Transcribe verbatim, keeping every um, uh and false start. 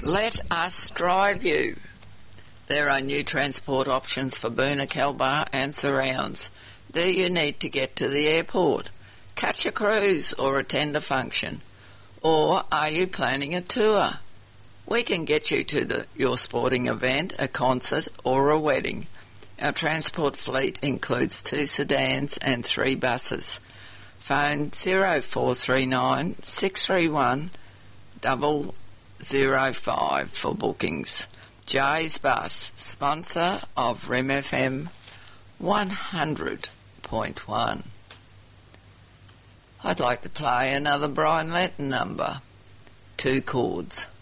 Let us drive you. There are new transport options for Boona Kelbar and surrounds. Do you need to get to the airport, catch a cruise or attend a function? Or are you planning a tour? We can get you to the, your sporting event, a concert or a wedding. Our transport fleet includes two sedans and three buses. Phone zero four three nine six three one double zero five for bookings. Jay's Bus, sponsor of R E M F M one hundred point one. I'd like to play another Brian Letton number, Two Chords.